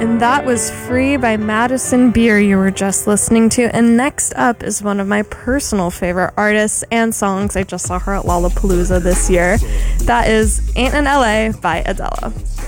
And that was Free by Madison Beer you were just listening to. And next up is one of my personal favorite artists and songs. I just saw her at Lollapalooza this year. That is Ain't in LA by Adele.